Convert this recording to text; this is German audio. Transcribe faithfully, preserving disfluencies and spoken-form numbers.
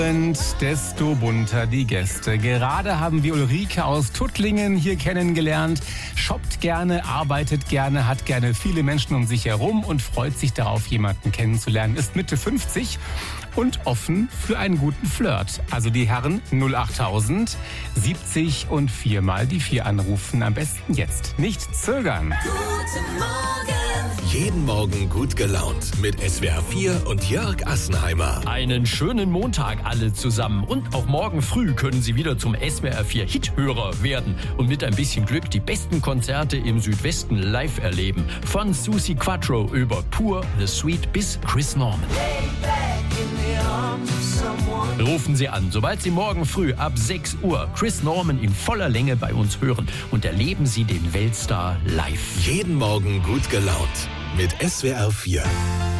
Desto bunter die Gäste. Gerade haben wir Ulrike aus Tuttlingen hier kennengelernt. Shoppt gerne, arbeitet gerne, hat gerne viele Menschen um sich herum und freut sich darauf, jemanden kennenzulernen. Ist Mitte fünfzig und offen für einen guten Flirt. Also die Herren null achttausend siebzig und viermal die vier anrufen. Am besten jetzt. Nicht zögern. Guten Morgen. Jeden Morgen gut gelaunt mit S W R vier und Jörg Assenheimer. Einen schönen Montag alle zusammen. Und auch morgen früh können Sie wieder zum S W R vier Hithörer werden und mit ein bisschen Glück die besten Konzerte im Südwesten live erleben. Von Suzi Quatro über Pur, The Sweet bis Chris Norman. Rufen Sie an, sobald Sie morgen früh ab sechs Uhr Chris Norman in voller Länge bei uns hören und erleben Sie den Weltstar live. Jeden Morgen gut gelaunt mit S W R vier.